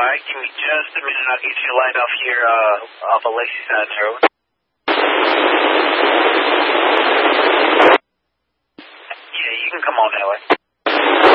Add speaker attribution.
Speaker 1: Alright, give me just a minute. I'll get you a light off here off of Lakeside Road.